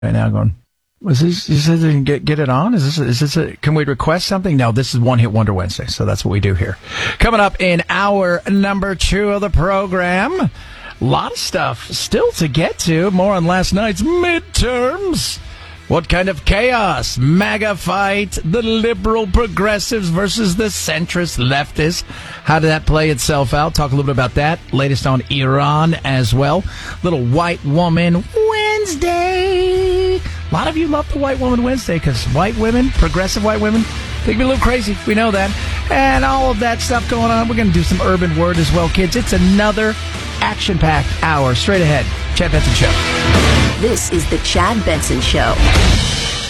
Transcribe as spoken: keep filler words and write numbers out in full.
right now going, was this, you said they can get, get it on? Is this, is this a, can we request something? No, this is One Hit Wonder Wednesday, so that's what we do here. Coming up in hour number two of the program, a lot of stuff still to get to. More on last night's midterms. What kind of chaos? MAGA fight, the liberal progressives versus the centrist leftists. How did that play itself out? Talk a little bit about that. Latest on Iran as well. Little White Woman Wednesday. A lot of you love the White Woman Wednesday because white women, progressive white women, they can be a little crazy. We know that. And all of that stuff going on. We're going to do some urban word as well, kids. It's another action-packed hour. Straight ahead. Chad Benson Show. This is the Chad Benson Show.